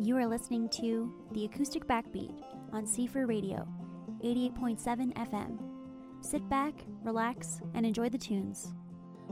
You are listening to The Acoustic Backbeat on C4 Radio, 88.7 FM. Sit back, relax, and enjoy the tunes.